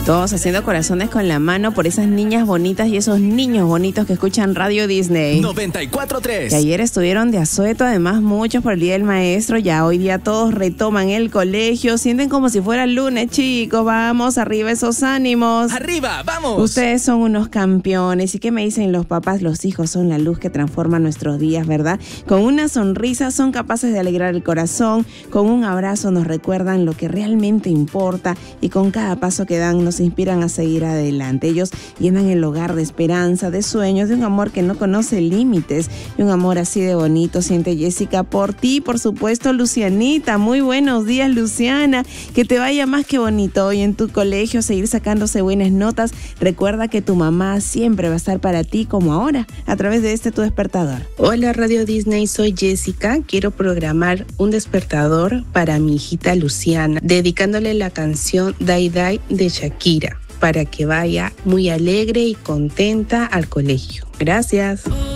Todos haciendo corazones con la mano por esas niñas bonitas y esos niños bonitos que escuchan Radio Disney. 94.3. Que ayer estuvieron de asueto, además muchos por el Día del Maestro. Ya hoy día todos retoman el colegio. Sienten como si fuera el lunes, chicos. Vamos, arriba esos ánimos. ¡Arriba, vamos! Ustedes son unos campeones. ¿Y qué me dicen los papás? Los hijos son la luz que transforma nuestros días, ¿verdad? Con una sonrisa son capaces de alegrar el corazón. Con un abrazo nos recuerdan lo que realmente importa. Y con cada paso que dan nos inspiran a seguir adelante. Ellos llenan el hogar de esperanza, de sueños, de un amor que no conoce límites. Y un amor así de bonito siente Jessica por ti, por supuesto, Lucianita. Muy buenos días, Luciana. Que te vaya más que bonito hoy en tu colegio, seguir sacándose buenas notas. Recuerda que tu mamá siempre va a estar para ti como ahora, a través de Tu Despertador. Hola Radio Disney, soy Jessica. Quiero programar un despertador para mi hijita Luciana, dedicándole la canción Dai Dai de Shakira, para que vaya muy alegre y contenta al colegio. Gracias.